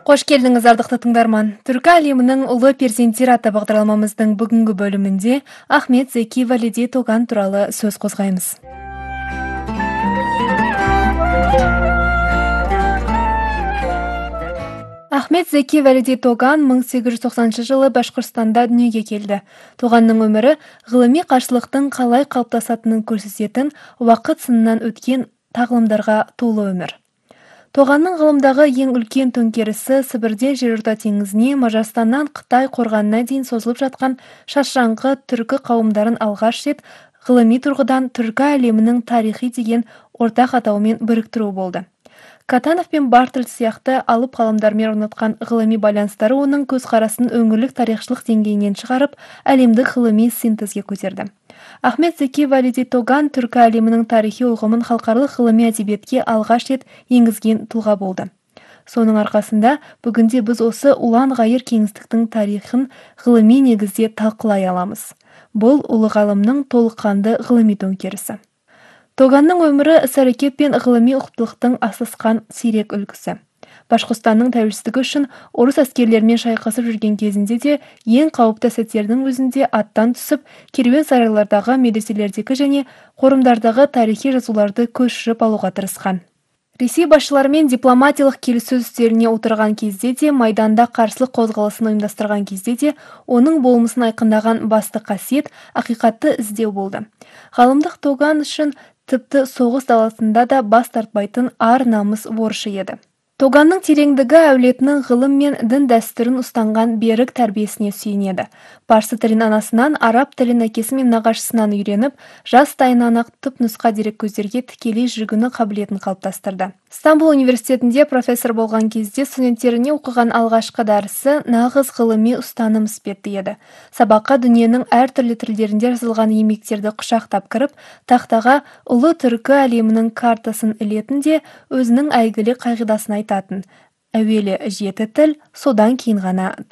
Қош келдіңіз, ардақты тыңдарман. Түркі әлемінің ұлы перзенттері атты бағдарламамыздың бүгінгі бөлімінде Ахмет Зеки Валиди Тоган туралы сөз қозғаймыз. Ахмет Зеки Валиди Тоган 1890 жылы Башқұртстанда дүниеге келді. Тоғанның өмірі ғылыми қарсылықтың қалай қалыптасатынын көрсететін уақыт сынынан өткен тағылымдарға толы өмір. Тоғанның ғылымдағы ең үлкен төңкерісі Сібірден Жерорта теңізіне, Мажарстаннан Қытай қорғанына дейін созылып жатқан шашыраңқы түркі қауымдарын алғаш рет ғылыми тұрғыдан түркі әлемінің тарихи деген ортақ атауымен біріктіру болды. Катанов пен Бартольд сияқты алып ғалымдармен орнатқан ғылыми байланыстары оның көзқарасын өңірлік тарихшылық деңгейінен шығарып, әлемдік ғылыми синтезге көтерді. Ахмет Зеки Валиди Тоган түркі әлемінің тарихи ұғымын халықаралық ғылыми әдебиетке алғаш рет енгізген тұлға болды. Соның арқасында бүгінде біз осы ұлан-ғайыр кеңістіктің тарихын ғылыми негізде талқылай аламыз. Бұл ұлы ғалымның толыққанды ғылыми төңкерісі. Тоганның өмірі іс-әрекет пен ғылыми ұқыптылықтың асысқан сирек үлгісі. Башқұртстанның тәуелсіздігі үшін орыс әскерлерімен шайқасып жүрген кезінде де ең қауіпті сәттердің өзінде аттан түсіп, керуен сарайлардағы, медреселердегі және қорымдардағы тарихи жазуларды көшіріп алуға тырысқан. Ресей басшыларымен дипломатиялық келіссөз үстеліне отырған кезде де, майданда қарсылық қозғалысын ұйымдастырған кезде де, оның болмысын айқындаған басты қасиет ақиқатты іздеу болды. Ғалымдық Тоган үшін тіпті соғыс даласында да бас тартпайтын ар намыс борышы еді. Тоганның тереңдігі әулетінің ғылым мен дін дәстүрін ұстанған берік тәрбиесіне сүйенеді. Парсы тілін анасынан, араб тілін әкесі мен нағашысынан үйреніп, жастайынан ақ түпнұсқа дереккөздерге тікелей жүгіну қабілетін қалыптастырды. Стамбул университетінде профессор болған кезде студенттеріне оқыған алғашқы дәрісі нағыз ғылыми ұстаным іспетті еді. Сабаққа дүниенің әртүрлі тілдерінде жазылған еңбектерді құшақтап кіріп, тақтаға ұлы түркі әлемінің картасын ілетін де өзінің әйгілі қағидасын айтатын. Әуелі 7 тіл, содан кейін ғана